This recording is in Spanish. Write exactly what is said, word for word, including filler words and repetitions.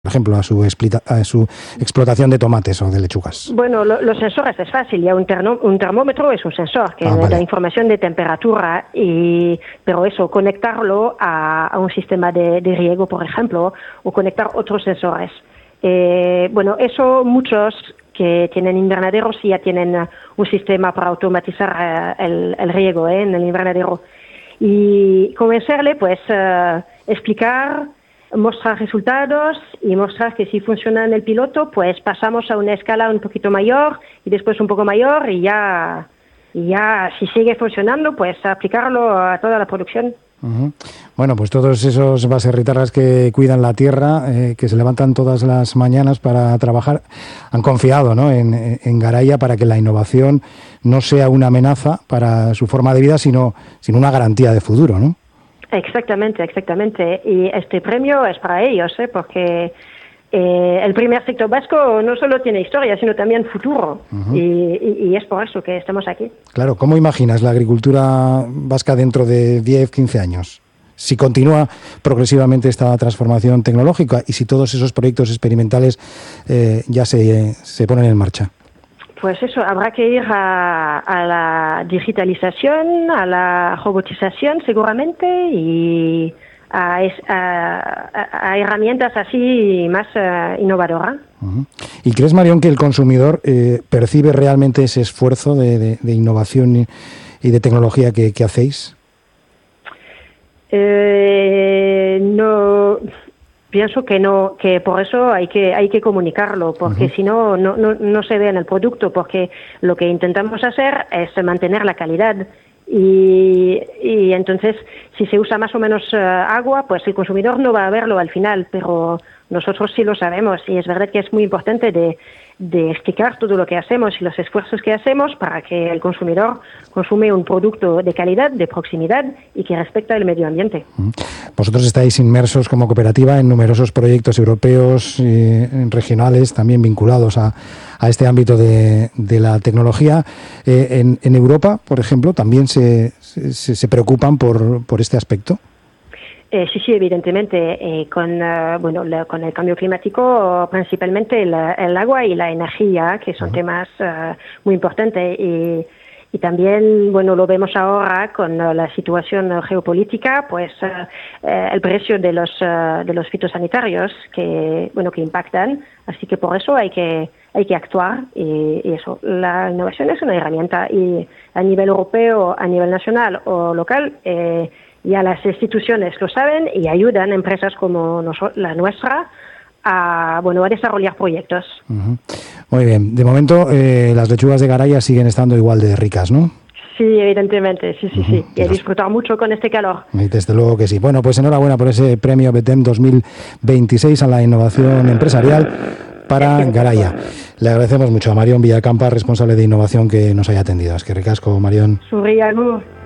por ejemplo, a su, explita, a su explotación de tomates o de lechugas? Bueno, lo, los sensores es fácil. Ya un, terno, un termómetro es un sensor que ah, da vale. información de temperatura, y, pero eso, conectarlo a, a un sistema de, de riego, por ejemplo, o conectar otros sensores. Eh, bueno, eso muchos que tienen invernaderos ya tienen un sistema para automatizar uh, el, el riego eh, en el invernadero. Y convencerle, pues, uh, explicar, mostrar resultados y mostrar que si funciona en el piloto, pues pasamos a una escala un poquito mayor y después un poco mayor, y ya, y ya si sigue funcionando, pues aplicarlo a toda la producción. Uh-huh. Bueno, pues todos esos baserritarras que cuidan la tierra, eh, que se levantan todas las mañanas para trabajar, han confiado, ¿no?, en, en Garaya para que la innovación no sea una amenaza para su forma de vida, sino, sino una garantía de futuro, ¿no? Exactamente, exactamente. Y este premio es para ellos, ¿eh? Porque eh, el primer sector vasco no solo tiene historia, sino también futuro. Uh-huh. y, y, y es por eso que estamos aquí. Claro, ¿cómo imaginas la agricultura vasca dentro de diez, quince años? Si continúa progresivamente esta transformación tecnológica y si todos esos proyectos experimentales eh, ya se, se ponen en marcha. Pues eso, habrá que ir a, a la digitalización, a la robotización seguramente, y a, a, a herramientas así más uh, innovadoras. Uh-huh. ¿Y crees, Marión, que el consumidor eh, percibe realmente ese esfuerzo de, de, de innovación y, y de tecnología que, que hacéis? Eh, no... Pienso que no, que por eso hay que hay que comunicarlo, porque uh-huh. si no, no, no, no se ve en el producto, porque lo que intentamos hacer es mantener la calidad. Y, y entonces, si se usa más o menos uh, agua, pues el consumidor no va a verlo al final, pero nosotros sí lo sabemos, y es verdad que es muy importante de, de explicar todo lo que hacemos y los esfuerzos que hacemos para que el consumidor consume un producto de calidad, de proximidad y que respecta el medio ambiente. Vosotros estáis inmersos como cooperativa en numerosos proyectos europeos, eh, regionales, también vinculados a, a este ámbito de, de la tecnología. Eh, en, en Europa, por ejemplo, también se, se, se preocupan por, por este aspecto. Eh, sí, sí, evidentemente, eh, con uh, bueno, la, con el cambio climático, principalmente el, el agua y la energía, que son uh-huh. temas uh, muy importantes, y, y también, bueno, lo vemos ahora con uh, la situación geopolítica, pues uh, eh, el precio de los uh, de los fitosanitarios que, bueno, que impactan, así que por eso hay que hay que actuar, y, y eso, la innovación es una herramienta, y a nivel europeo, a nivel nacional o local, eh, ya las instituciones lo saben y ayudan a empresas como nos- la nuestra a, bueno, a desarrollar proyectos. Uh-huh. Muy bien. De momento, eh, las lechugas de Garaya siguen estando igual de ricas, ¿no? Sí, evidentemente, sí, sí, Uh-huh. sí. Y a disfrutar mucho con este calor. Y desde luego que sí. Bueno, pues enhorabuena por ese premio B E T E M dos mil veintiséis a la innovación empresarial para Garaya. Le agradecemos mucho a Marión Villacampa, responsable de innovación, que nos haya atendido. Es que ricasco, Marión. Surriago.